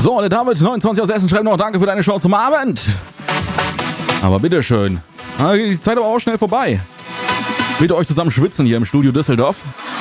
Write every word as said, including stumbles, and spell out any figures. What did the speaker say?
So, der David, neunundzwanzig aus Essen, schreibt noch, danke für deine Show zum Abend. Aber bitteschön. Da geht die Zeit aber auch schnell vorbei. Mit euch zusammen schwitzen hier im Studio Düsseldorf.